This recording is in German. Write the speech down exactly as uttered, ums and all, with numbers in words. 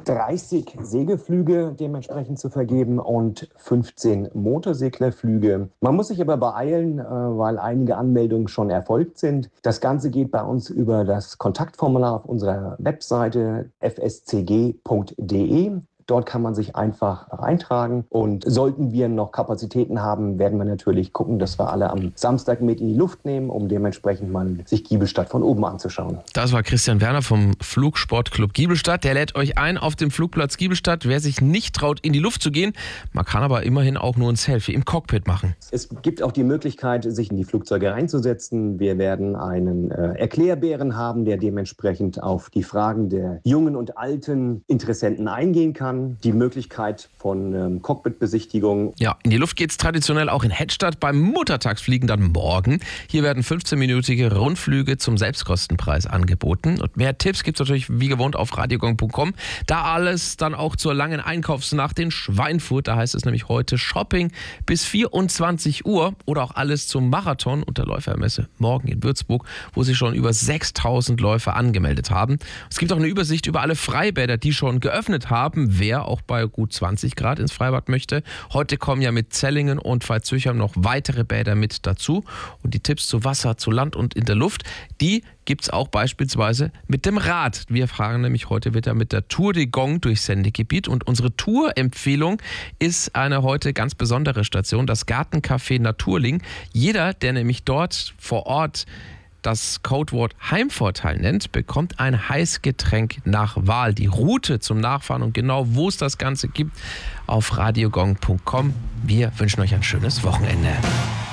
dreißig Segelflüge dementsprechend zu vergeben und fünfzehn Motorseglerflüge. Man muss sich aber beeilen, weil einige Anmeldungen schon erfolgt sind. Das Ganze geht bei uns über das Kontaktformular auf unserer Webseite f s c g punkt d e. Dort kann man sich einfach eintragen und sollten wir noch Kapazitäten haben, werden wir natürlich gucken, dass wir alle am Samstag mit in die Luft nehmen, um dementsprechend mal sich Giebelstadt von oben anzuschauen. Das war Christian Werner vom Flugsportclub Giebelstadt. Der lädt euch ein auf dem Flugplatz Giebelstadt. Wer sich nicht traut, in die Luft zu gehen, man kann aber immerhin auch nur ein Selfie im Cockpit machen. Es gibt auch die Möglichkeit, sich in die Flugzeuge reinzusetzen. Wir werden einen äh, Erklärbären haben, der dementsprechend auf die Fragen der jungen und alten Interessenten eingehen kann. Die Möglichkeit von ähm, Cockpitbesichtigung. Ja, in die Luft geht's traditionell auch in Hedstadt. Beim Muttertagsfliegen dann morgen. Hier werden fünfzehn-minütige Rundflüge zum Selbstkostenpreis angeboten. Und mehr Tipps gibt's natürlich wie gewohnt auf radiogong punkt com. Da alles dann auch zur langen Einkaufsnacht in Schweinfurt. Da heißt es nämlich heute Shopping bis vierundzwanzig Uhr oder auch alles zum Marathon und der Läufermesse morgen in Würzburg, wo sich schon über sechstausend Läufer angemeldet haben. Es gibt auch eine Übersicht über alle Freibäder, die schon geöffnet haben. Wer auch bei gut zwanzig Grad ins Freibad möchte. Heute kommen ja mit Zellingen und Veitshöchheim noch weitere Bäder mit dazu. Und die Tipps zu Wasser, zu Land und in der Luft, die gibt's auch beispielsweise mit dem Rad. Wir fahren nämlich heute wieder mit der Tour de Gong durchs Sendegebiet und unsere Tour-Empfehlung ist eine heute ganz besondere Station, das Gartencafé Naturling. Jeder, der nämlich dort vor Ort das Codewort Heimvorteil nennt, bekommt ein Heißgetränk nach Wahl. Die Route zum Nachfahren und genau wo es das Ganze gibt, auf radiogong punkt com. Wir wünschen euch ein schönes Wochenende.